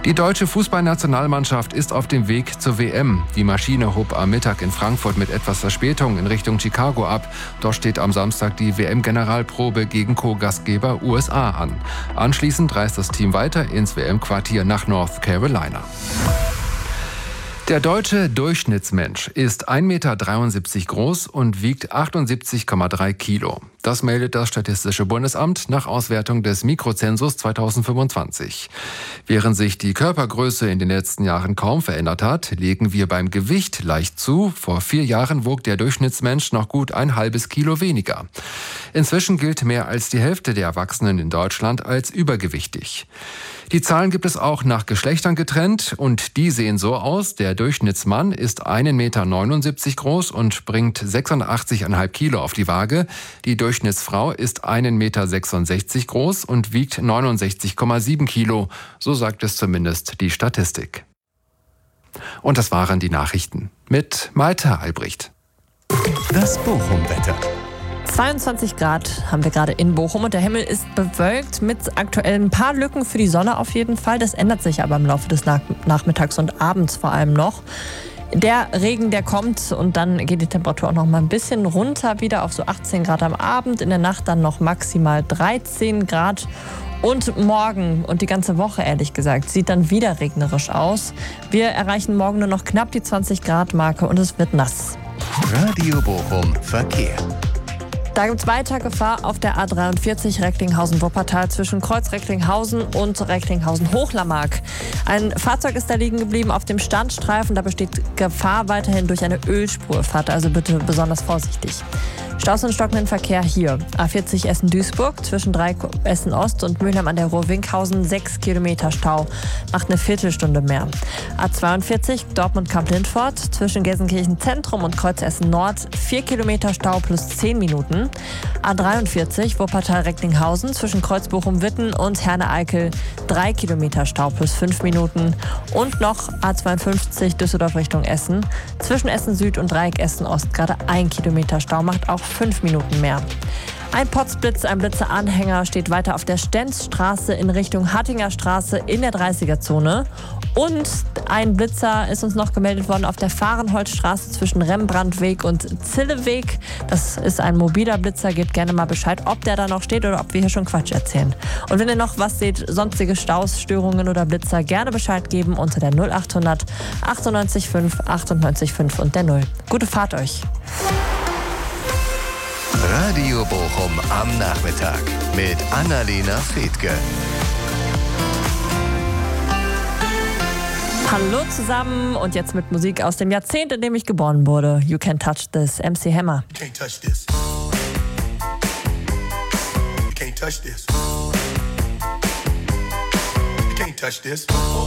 Die deutsche Fußballnationalmannschaft ist auf dem Weg zur WM. Die Maschine hob am Mittag in Frankfurt mit etwas Verspätung in Richtung Chicago ab. Dort steht am Samstag die WM-Generalprobe gegen Co-Gastgeber USA an. Anschließend reist das Team weiter ins WM-Quartier nach North Carolina. Der deutsche Durchschnittsmensch ist 1,73 Meter groß und wiegt 78,3 Kilo. Das meldet das Statistische Bundesamt nach Auswertung des Mikrozensus 2025. Während sich die Körpergröße in den letzten Jahren kaum verändert hat, legen wir beim Gewicht leicht zu. Vor 4 Jahren wog der Durchschnittsmensch noch gut ein halbes Kilo weniger. Inzwischen gilt mehr als die Hälfte der Erwachsenen in Deutschland als übergewichtig. Die Zahlen gibt es auch nach Geschlechtern getrennt und die sehen so aus. Der Durchschnittsmann ist 1,79 Meter groß und bringt 86,5 Kilo auf die Waage. Die Durchschnittsfrau ist 1,66 Meter groß und wiegt 69,7 Kilo. So sagt es zumindest die Statistik. Und das waren die Nachrichten mit Malte Albrecht. Das Bochum-Wetter. 22 Grad haben wir gerade in Bochum und der Himmel ist bewölkt mit aktuell ein paar Lücken für die Sonne auf jeden Fall. Das ändert sich aber im Laufe des Nachmittags und Abends vor allem noch. Der Regen, der kommt und dann geht die Temperatur auch noch mal ein bisschen runter, wieder auf so 18 Grad am Abend. In der Nacht dann noch maximal 13 Grad. Und morgen und die ganze Woche, ehrlich gesagt, sieht dann wieder regnerisch aus. Wir erreichen morgen nur noch knapp die 20 Grad Marke und es wird nass. Radio Bochum Verkehr. Da gibt es weiter Gefahr auf der A43 Recklinghausen-Wuppertal zwischen Kreuz-Recklinghausen und Recklinghausen-Hochlammark. Ein Fahrzeug ist da liegen geblieben auf dem Standstreifen. Da besteht Gefahr weiterhin durch eine Ölspur. Fahrt also bitte besonders vorsichtig. Staus und stockenden Verkehr hier. A40 Essen-Duisburg zwischen Dreieck Essen-Ost und Mülheim an der Ruhr-Winkhausen 6 Kilometer Stau. Macht eine Viertelstunde mehr. A42 Dortmund-Kamp-Lindfort zwischen Gelsenkirchen Zentrum und Kreuz Essen-Nord 4 Kilometer Stau plus 10 Minuten. A43 Wuppertal-Recklinghausen zwischen Kreuz Bochum-Witten und Herne-Eickel 3 Kilometer Stau plus 5 Minuten. Und noch A52 Düsseldorf Richtung Essen zwischen Essen Süd und Dreieck Essen-Ost gerade 1 Kilometer Stau, macht auch 5 Minuten mehr. Ein Potzblitz, ein Blitzeranhänger steht weiter auf der Stenzstraße in Richtung Hattinger Straße in der 30er-Zone. Und ein Blitzer ist uns noch gemeldet worden auf der Fahrenholzstraße zwischen Rembrandtweg und Zilleweg. Das ist ein mobiler Blitzer. Gebt gerne mal Bescheid, ob der da noch steht oder ob wir hier schon Quatsch erzählen. Und wenn ihr noch was seht, sonstige Staus, Störungen oder Blitzer, gerne Bescheid geben unter der 0800 98 5 98 5 und der 0. Gute Fahrt euch. Radio Bochum am Nachmittag mit Annalena Fethke. Hallo zusammen und jetzt mit Musik aus dem Jahrzehnt, in dem ich geboren wurde. You Can't Touch This, MC Hammer. You can't touch this. You can't touch this. You can't touch this.